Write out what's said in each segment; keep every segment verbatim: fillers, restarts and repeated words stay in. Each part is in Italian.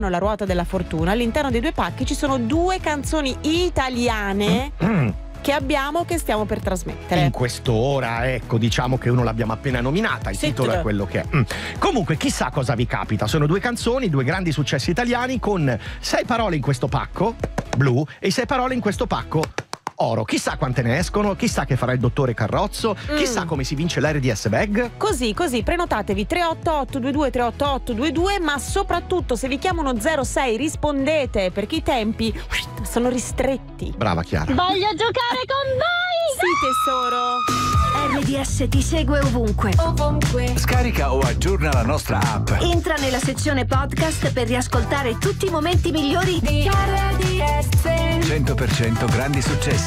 La ruota della fortuna. All'interno dei due pacchi ci sono due canzoni italiane Mm. che abbiamo, che stiamo per trasmettere. In quest'ora, ecco, diciamo che uno l'abbiamo appena nominata, il Sì, titolo tu- è quello che è. Mm. Comunque, chissà cosa vi capita. Sono due canzoni, due grandi successi italiani con sei parole in questo pacco blu e sei parole in questo pacco oro. Chissà quante ne escono, chissà che farà il dottore Carrozzo, Mm. chissà come si vince l'R D S Bag. Così, così, prenotatevi tre otto otto due due tre otto otto due due, ma soprattutto se vi chiamano zero sei rispondete, perché i tempi sono ristretti. Brava Chiara. Voglio giocare con voi! Sì, tesoro. R D S ti segue ovunque. Ovunque. Scarica o aggiorna la nostra app. Entra nella sezione podcast per riascoltare tutti i momenti migliori di R D S. cento per cento grandi successi.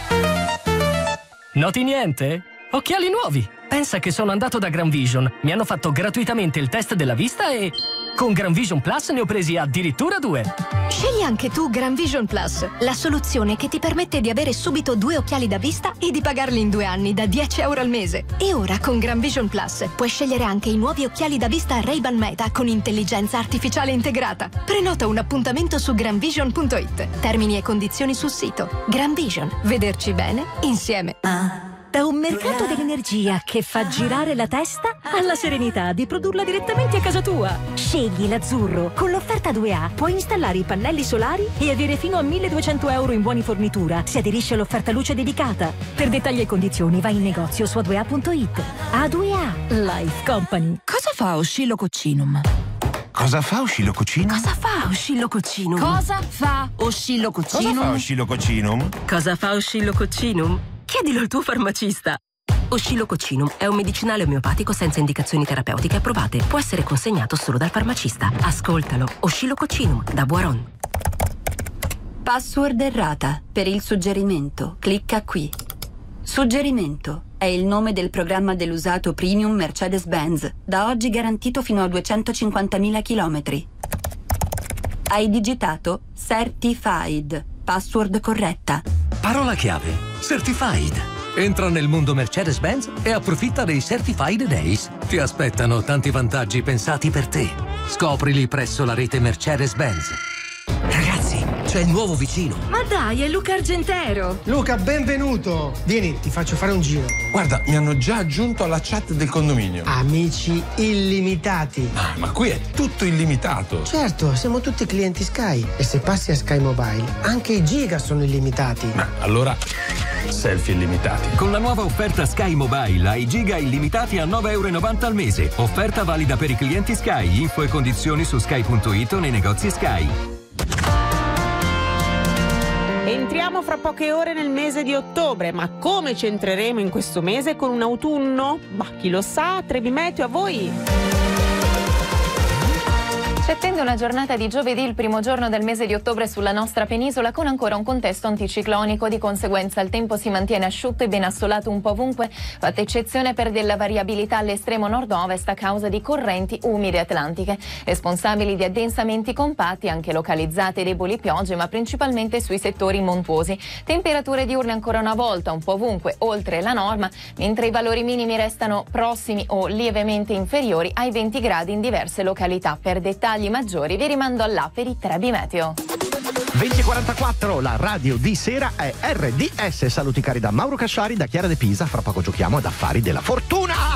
Noti niente? Occhiali nuovi! Pensa che sono andato da Gran Vision, mi hanno fatto gratuitamente il test della vista e con Gran Vision Plus ne ho presi addirittura due. Scegli anche tu Gran Vision Plus, la soluzione che ti permette di avere subito due occhiali da vista e di pagarli in due anni da dieci euro al mese. E ora con Gran Vision Plus puoi scegliere anche i nuovi occhiali da vista Ray-Ban Meta con intelligenza artificiale integrata. Prenota un appuntamento su granvision punto it. Termini e condizioni sul sito. Gran Vision, vederci bene insieme. Da un mercato dell'energia che fa girare la testa alla serenità di produrla direttamente a casa tua. Scegli l'azzurro. Con l'offerta due A puoi installare i pannelli solari e avere fino a milleduecento euro in buoni fornitura se aderisci all'offerta luce dedicata. Per dettagli e condizioni vai in negozio su a due a punto it. A due A Life Company. Cosa fa Oscillococcinum? Cosa fa Oscillococcinum? Cosa fa Oscillococcinum? Cosa fa Oscillococcinum? Cosa fa Oscillococcinum? Cosa fa Oscillococcinum? Chiedilo al tuo farmacista. Oscillococcinum è un medicinale omeopatico senza indicazioni terapeutiche approvate. Può essere consegnato solo dal farmacista. Ascoltalo. Oscillococcinum da Boiron. Password errata. Per il suggerimento, clicca qui. Suggerimento. È il nome del programma dell'usato premium Mercedes-Benz, da oggi garantito fino a duecentocinquantamila chilometri. Hai digitato Certified. Password corretta. Parola chiave: Certified. Entra nel mondo Mercedes-Benz e approfitta dei Certified Days. Ti aspettano tanti vantaggi pensati per te. Scoprili presso la rete Mercedes-Benz. Ragazzi, c'è il nuovo vicino. Ma dai, è Luca Argentero. Luca, benvenuto. Vieni, ti faccio fare un giro. Guarda, mi hanno già aggiunto alla chat del condominio. Amici illimitati. Ah, ma qui è tutto illimitato. Certo, siamo tutti clienti Sky. E se passi a Sky Mobile, anche i giga sono illimitati. Ma allora, selfie illimitati. Con la nuova offerta Sky Mobile hai giga illimitati a nove e novanta euro al mese. Offerta valida per i clienti Sky. Info e condizioni su sky punto it o nei negozi Sky. Entriamo fra poche ore nel mese di ottobre, ma come ci entreremo in questo mese con un autunno? Ma chi lo sa, Trebi Meteo, a voi! Ci attende una giornata di giovedì, il primo giorno del mese di ottobre sulla nostra penisola, con ancora un contesto anticiclonico. Di conseguenza il tempo si mantiene asciutto e ben assolato un po' ovunque, fatta eccezione per della variabilità all'estremo nord-ovest a causa di correnti umide atlantiche, responsabili di addensamenti compatti, anche localizzate deboli piogge, ma principalmente sui settori montuosi. Temperature diurne ancora una volta un po' ovunque oltre la norma, mentre i valori minimi restano prossimi o lievemente inferiori ai venti gradi in diverse località. Per dettagli maggiori vi rimando all'app per i Trebi Meteo. venti e quarantaquattro, la radio di sera è R D S. Saluti cari da Mauro Casciari, da Chiara De Pisa. Fra poco giochiamo ad Affari della Fortuna.